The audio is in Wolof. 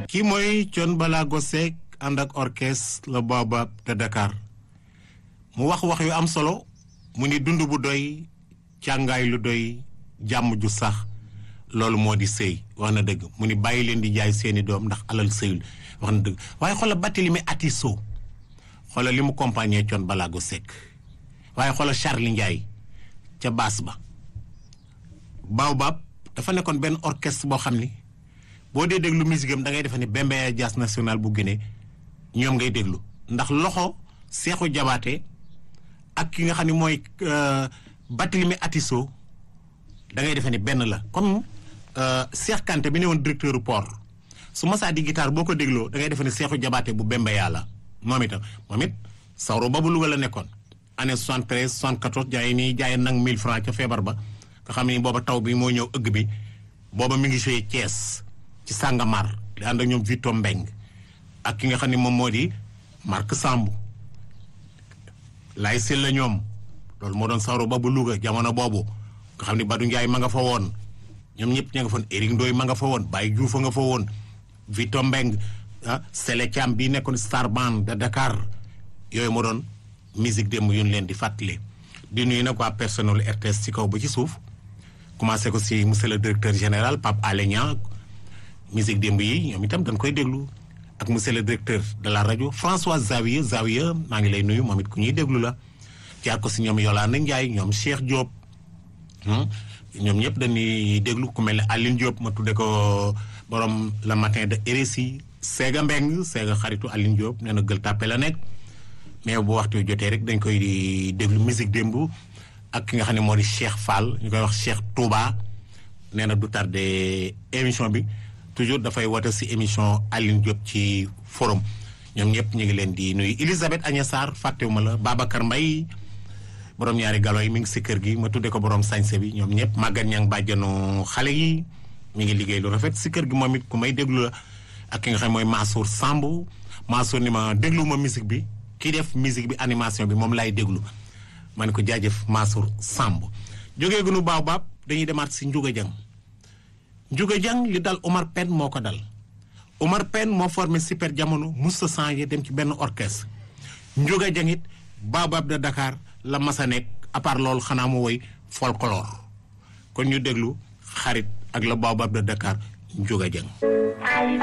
kii mooy Thione Ballago Seck ànd ak orchestre le Baobab de Dakar mu wax yu am solo mu ni dund bu doy càngaay lu doy jàmm ju sax loolu moo di sëy wax na dëgg mu ni bàyyi leen di jaay seeni doom ndax alal sëyul wax na dëgg waaye xoola Barthélémy Atisso xoola li mu compagnie Thione Ballago Seck waaye xoola Charly Ndiaye ca baas ba Baobab dafa nekkoon benn orchestre boo xam ni boo dee déglu musique am da ngay defe ni Bembeya Jazz National bu Guinée ñoom ngay déglu ndax loxo Seexu Jabaate ak ki nga xam ne mooy Barthélémy Atisso da ngay defe ni benn la comme Cheikh Kanté bi ne woon directeur port su masaa di guitare boo ko dégloo da ngay defe ni Seexu Jabaate bu Bembeya la moom it sawro ba bu Louga la nekkoon année 73 74 jaay nag 1000 francs ca feebar ba nga xam ni booba taw bi moo ñëw ëgg bi booba mi ngi joué Thiès ci Sàngamar di ànd ak ñoom Vito Mbeng ak ki nga xam ne moom moo di Marc Samb lay sil la ñoom loolu moo doon sawro ba bu Louga jamono boobu nga xam ne Badou Ndiaye ma nga fa woon ñoom ñëpp ña nga fa woon Éric Ndoye ma nga fa woon Baye Diouf nga fa woon Vito Mbeng Sele Thiam bii nekkoon Star Band de Dakar yooyu moo doon musique démb yu ñu leen di fàttali di nuyu nag waa personnel RTS ci kaw ba ci suuf commencé ko si monsieur le directeur général Pape Alé Niang musique démb yi ñoom itam dañ koy déglu ak monsieur le directeur de la rajo François Zawiya maa ngi lay nuyu moom it ku ñuy déglu la jaar ko si ñoom Yolande Ndiaye ñoom Cheikh Diop ñoom ñëpp dañuy déglu ku mel ne Aline Diop ma tudde ko borom le matin de RSI Séga Mbeng Séga xaritu Aline Diop nee na Gueule Tapée la nekk mais bu waxtu jotee rek dañ koy di déglu musique démb ak ki nga xam ne moo di Cheikh Fall ñu koy wax Cheikh Touba nee na du tardé émission bi toujours dafay woote si émission Aline Diop ci forum ñoom ñëpp ñu ngi leen di nuyu Elisabeth Agnès Sarr fàttewuma la Babacar Mbaye borom ñaari galo yi mi ngi si kër gi ma tudde ko borom sañse bi ñoom ñëpp Maguette Niang bàjjanu xale yi mi ngi liggéey lu rafet si kër gi moom it ku may déglu la ak ki nga xam mooy Mansour Samb Mansour ni ma déglu ma musique bi kii def musique bi animation bi moom laay déglu ma ne ko jaajëf Mansour Samb jógee gunu Baobab dañuy demaat si Ndiouga Dieng li dal Omar Pène moo ko dal Omar Pène moo formé Super Jamono musta changé dem ci benn orchestre Ndiouga Dieng it Baobab de Dakar la masa nekk à part loolu xanaa mu woy folklore kon ñu déglu xarit ak la Baobab de Dakar Ndiouga Dieng